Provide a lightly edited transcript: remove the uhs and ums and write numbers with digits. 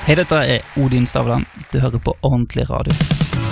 Hei, dette Odin Stavland. Du hører på Ordentlig Radio.